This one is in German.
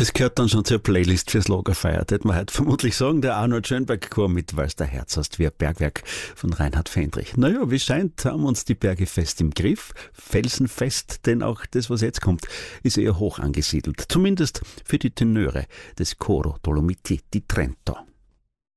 Das gehört dann schon zur Playlist fürs Lagerfeuer. Das man heute vermutlich sagen, der Arnold Schönberg Chor mit Weil's der Herz hast wie ein Bergwerk von Reinhard Fendrich. Naja, wie scheint, haben uns die Berge fest im Griff, felsenfest, denn auch das, was jetzt kommt, ist eher hoch angesiedelt. Zumindest für die Tenöre des Coro Dolomiti di Trento.